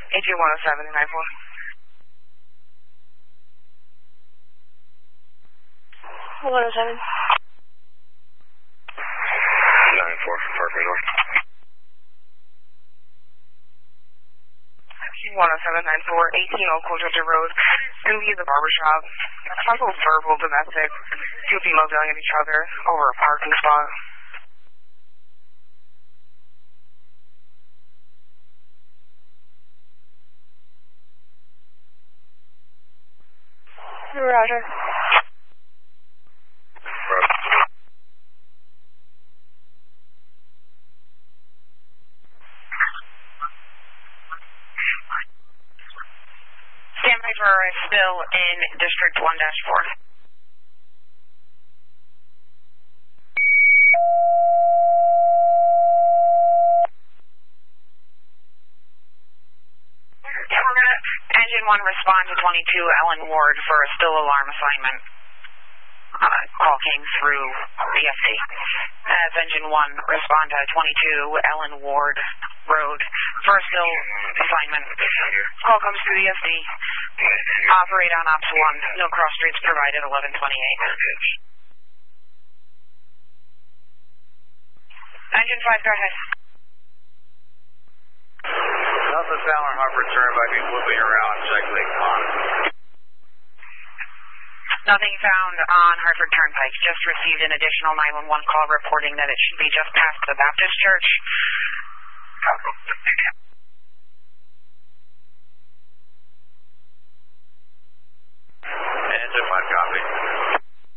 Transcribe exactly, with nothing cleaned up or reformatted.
A G one oh seven nine four. one oh seven. nine four, Parkway North. one oh seven nine four, eighteen Old Colchester Road. Gonna be the barbershop. Possible verbal domestic. Two females yelling at each other over a parking spot. Roger. Stand by for a spill in District one dash four. Engine one, respond to twenty-two Ellen Ward for a still alarm assignment. Uh, call came through the S C. That's engine one, respond to twenty-two Ellen Ward Road for a still assignment. Call comes through the S D. Operate on ops one. No cross streets provided, eleven twenty-eight. Engine five, go ahead. Southwest Allen Hartford Turnpike is looping around Check Lake Pond. Nothing found on Hartford Turnpike. Just received an additional nine one one call reporting that it should be just past the Baptist Church.